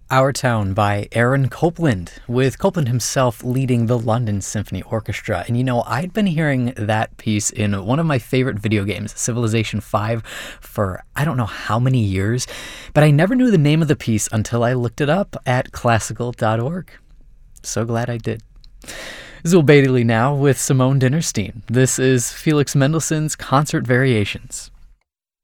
Our Town by Aaron Copland, with Copland himself leading the London Symphony Orchestra. And I'd been hearing that piece in one of my favorite video games, Civilization V, for I don't know how many years, but I never knew the name of the piece until I looked it up at classical.org. So glad I did. Zul Bailey now with Simone Dinnerstein. This is Felix Mendelssohn's Concert Variations.